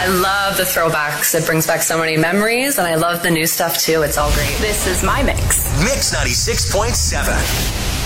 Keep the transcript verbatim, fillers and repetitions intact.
love the throwbacks. It brings back so many memories, and I love the new stuff too. It's all great. This is my mix. Mix ninety-six point seven.